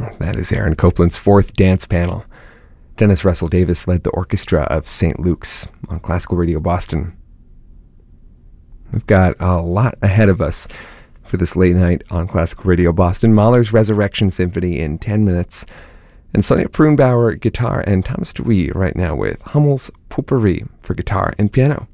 That is Aaron Copland's fourth dance panel. Dennis Russell Davis led the orchestra of St. Luke's on Classical Radio Boston. We've got a lot ahead of us for this late night on Classical Radio Boston. Mahler's Resurrection Symphony in 10 minutes. And Sonia Pruhnbauer, guitar, and Thomas Dewey right now with Hummel's Potpourri for guitar and piano.